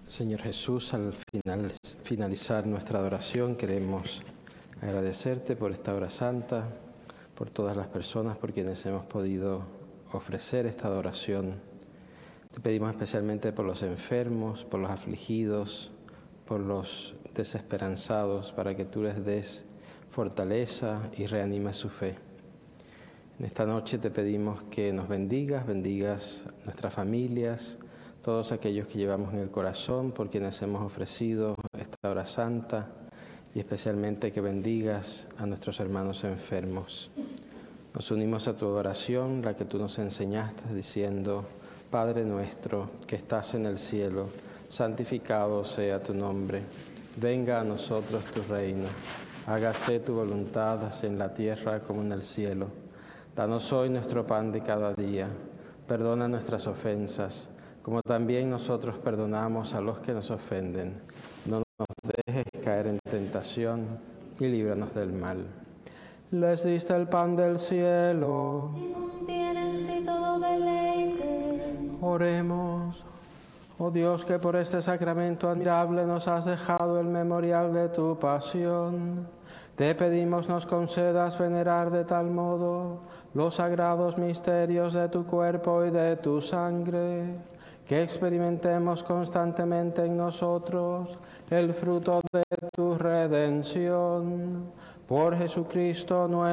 Señor Jesús, al finalizar nuestra adoración, queremos agradecerte por esta hora santa, por todas las personas por quienes hemos podido ofrecer esta adoración. Te pedimos especialmente por los enfermos, por los afligidos, por los desesperanzados, para que tú les des fortaleza y reanimes su fe. En esta noche te pedimos que nos bendigas nuestras familias, todos aquellos que llevamos en el corazón, por quienes hemos ofrecido esta hora santa, y especialmente que bendigas a nuestros hermanos enfermos. Nos unimos a tu oración, la que tú nos enseñaste, diciendo: Padre nuestro, que estás en el cielo, santificado sea tu nombre. Venga a nosotros tu reino. Hágase tu voluntad, así en la tierra como en el cielo. Danos hoy nuestro pan de cada día. Perdona nuestras ofensas, como también nosotros perdonamos a los que nos ofenden. No nos dejes caer en tentación y líbranos del mal. Les diste el pan del cielo. Oremos. Oh Dios, que por este sacramento admirable nos has dejado el memorial de tu pasión, te pedimos nos concedas venerar de tal modo los sagrados misterios de tu cuerpo y de tu sangre, que experimentemos constantemente en nosotros el fruto de tu redención. Por Jesucristo nuestro